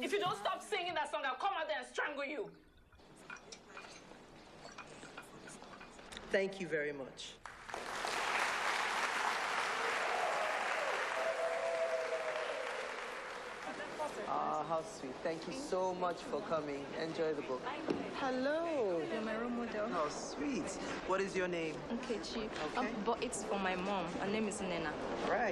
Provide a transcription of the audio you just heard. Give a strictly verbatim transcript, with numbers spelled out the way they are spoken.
If you don't stop singing that song, I'll come out there and strangle you. Thank you very much. Ah, how sweet. Thank you so much for coming. Enjoy the book. Hello. You're my role model. How sweet. What is your name? Nkechi. Okay. Um, but it's for my mom. Her name is Nena. Right.